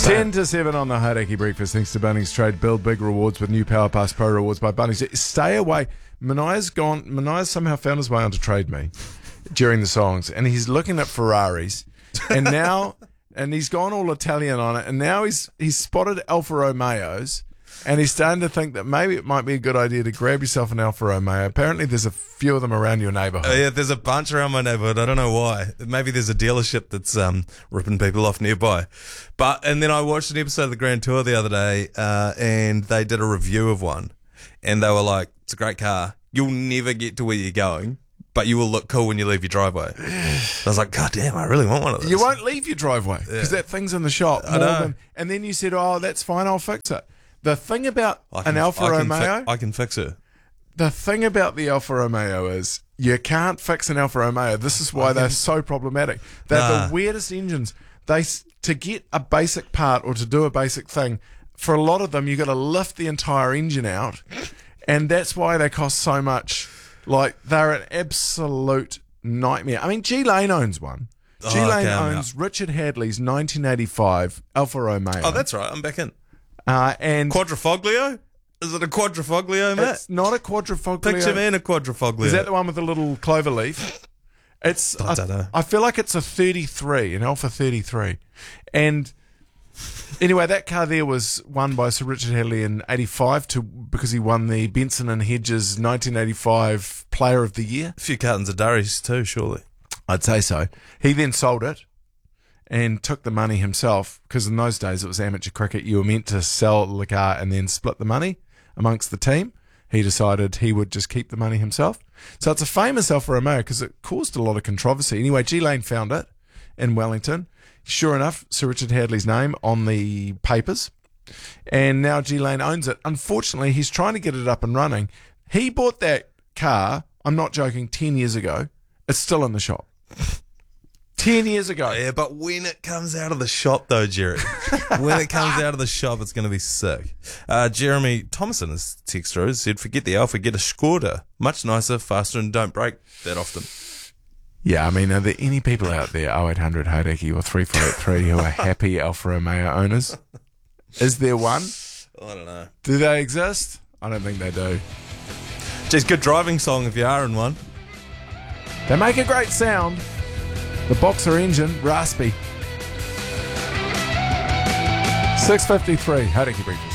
10 to 7 on the Hauraki Breakfast. Thanks to Bunnings Trade. Build big rewards with new Power Pass Pro rewards by Bunnings. Stay away. Manaya's somehow found his way onto Trade Me during the songs, and he's looking at Ferraris, and now and he's gone all Italian on it, and now he's spotted Alfa Romeos, and he's starting to think that maybe it might be a good idea to grab yourself an Alfa Romeo. Apparently there's a few of them around your neighbourhood. Yeah, there's a bunch around my neighbourhood. I don't know why. Maybe there's a dealership that's ripping people off nearby. And then I watched an episode of the Grand Tour the other day, and they did a review of one, and they were like, it's a great car. You'll never get to where you're going, but you will look cool when you leave your driveway. I was like, God damn, I really want one of those. You won't leave your driveway because that thing's in the shop. I know. And then you said, oh, that's fine, I'll fix it. The thing about an Alfa Romeo... I can fix it. The thing about the Alfa Romeo is you can't fix an Alfa Romeo. This is why they're so problematic. They're the weirdest engines. To get a basic part or to do a basic thing, for a lot of them, you've got to lift the entire engine out, and that's why they cost so much. Like, they're an absolute nightmare. I mean, G-Lane owns one. G-Lane owns Richard Hadley's 1985 Alfa Romeo. Oh, that's right. I'm back in. And Quadrifoglio? Is it a Quadrifoglio, Matt? It's not a Quadrifoglio. Picture me in a Quadrifoglio. Is that the one with the little clover leaf? I don't know. I feel like it's a 33, an Alpha 33. And anyway, that car there was won by Sir Richard Hadley in 85 because he won the Benson and Hedges 1985 Player of the Year. A few cartons of Durries too, surely. I'd say so. He then sold it and took the money himself, because in those days it was amateur cricket. You were meant to sell the car and then split the money amongst the team. He decided he would just keep the money himself. So it's a famous Alfa Romeo because it caused a lot of controversy. Anyway, G-Lane found it in Wellington. Sure enough, Sir Richard Hadley's name on the papers. And now G-Lane owns it. Unfortunately, he's trying to get it up and running. He bought that car, I'm not joking, 10 years ago. It's still in the shop. 10 years ago. Yeah, but when it comes out of the shop, though, Jerry, when it comes out of the shop, it's going to be sick. Jeremy Thomason has texted through, said, forget the Alfa, get a Skoda. Much nicer, faster, and don't break that often. Yeah, I mean, are there any people out there, 0800 Hauraki or 3483, who are happy Alfa Romeo owners? Is there one? I don't know. Do they exist? I don't think they do. Just good driving song if you are in one. They make a great sound. The boxer engine, raspy. 6:53, Hauraki Breakfast.